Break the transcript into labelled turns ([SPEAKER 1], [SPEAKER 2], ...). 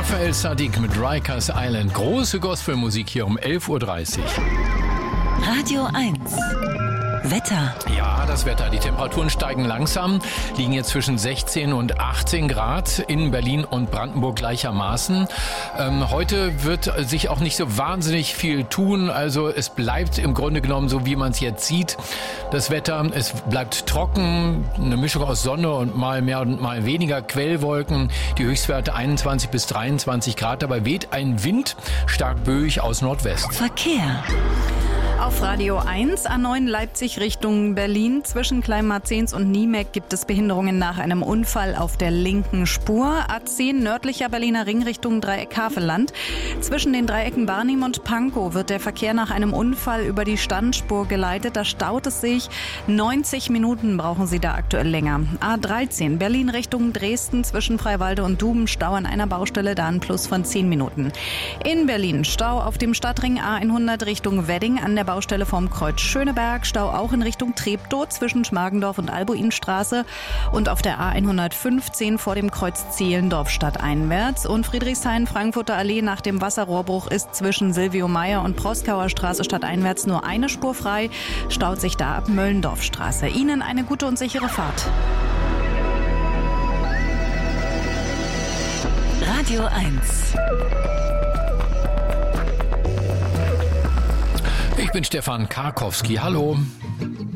[SPEAKER 1] Raphael Saadiq mit Rikers Island. Große Gospelmusik hier um 11.30 Uhr.
[SPEAKER 2] Radio 1. Wetter.
[SPEAKER 1] Ja, das Wetter. Die Temperaturen steigen langsam, liegen jetzt zwischen 16 und 18 Grad in Berlin und Brandenburg gleichermaßen. Heute wird sich auch nicht so wahnsinnig viel tun. Also es bleibt im Grunde genommen so, wie man es jetzt sieht. Das Wetter, es bleibt trocken, eine Mischung aus Sonne und mal mehr und mal weniger Quellwolken. Die Höchstwerte 21 bis 23 Grad. Dabei weht ein Wind stark böig aus Nordwest.
[SPEAKER 2] Verkehr.
[SPEAKER 3] Auf Radio 1, A9 Leipzig Richtung Berlin. Zwischen Kleinmarzens und Niemeck gibt es Behinderungen nach einem Unfall auf der linken Spur. A10 nördlicher Berliner Ring Richtung Dreieck Havelland. Zwischen den Dreiecken Barnim und Pankow wird der Verkehr nach einem Unfall über die Standspur geleitet. Da staut es sich. 90 Minuten brauchen Sie da aktuell länger. A13 Berlin Richtung Dresden zwischen Freiwalde und Duben. Stau an einer Baustelle, da ein Plus von 10 Minuten. In Berlin Stau auf dem Stadtring A100 Richtung Wedding an der Baustelle vom Kreuz Schöneberg, Stau auch in Richtung Treptow zwischen Schmargendorf und Albuinstraße und auf der A115 vor dem Kreuz Zehlendorf stadteinwärts. Und Friedrichshain-Frankfurter Allee nach dem Wasserrohrbruch ist zwischen Silvio Meyer und Proskauer Straße stadteinwärts nur eine Spur frei, staut sich da ab Möllendorfstraße. Ihnen eine gute und sichere Fahrt.
[SPEAKER 2] Radio 1.
[SPEAKER 1] Ich bin Stefan Karkowski. Hallo.